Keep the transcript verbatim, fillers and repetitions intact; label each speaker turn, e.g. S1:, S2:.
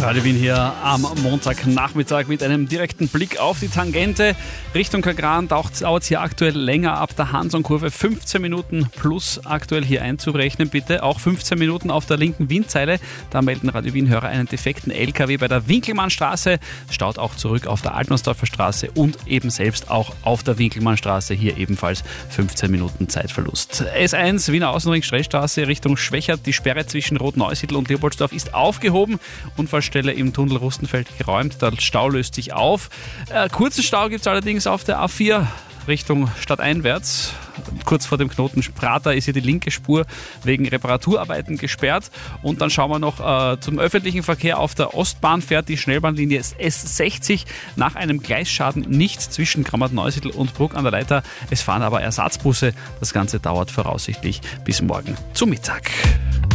S1: Radio Wien hier am Montagnachmittag mit einem direkten Blick auf die Tangente. Richtung Kagran dauert es hier aktuell länger ab der Hanson-Kurve. fünfzehn Minuten plus aktuell hier einzurechnen, bitte. Auch fünfzehn Minuten auf der linken Wienzeile. Da melden Radio Wien-Hörer einen defekten L K W bei der Winkelmannstraße. Staut auch zurück auf der Altmannsdorfer Straße und eben selbst auch auf der Winkelmannstraße. Hier ebenfalls fünfzehn Minuten Zeitverlust. S eins Wiener Außenring Strellstraße Richtung Schwächert. Die Sperre zwischen Rotneusiedl und Leopoldsdorf ist aufgehoben. Unfallstelle im Tunnel Rustenfeld geräumt. Der Stau löst sich auf. Äh, kurzen Stau gibt es allerdings auf der A vier Richtung stadteinwärts. Kurz vor dem Knoten Prater ist hier die linke Spur wegen Reparaturarbeiten gesperrt. Und dann schauen wir noch äh, zum öffentlichen Verkehr. Auf der Ostbahn fährt die Schnellbahnlinie S sechzig nach einem Gleisschaden nicht zwischen Grammat-Neusiedl und Bruck an der Leiter. Es fahren aber Ersatzbusse. Das Ganze dauert voraussichtlich bis morgen zu Mittag.